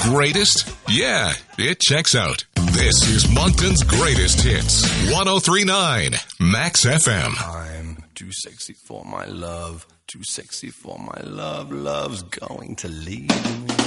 Greatest? Yeah, it checks out. This is Moncton's Greatest Hits. 103.9 Max FM. I'm too sexy for my love. Too sexy for my love. Love's going to leave me.